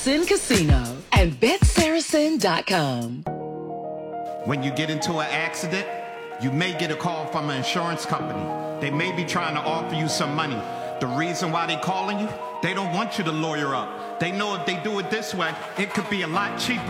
Sin Casino and BetSaracen.com. When you get into an accident, you may get a call from an insurance company. They may be trying to offer you some money. The reason why they calling you, they don't want you to lawyer up. They know if they do it this way, it could be a lot cheaper.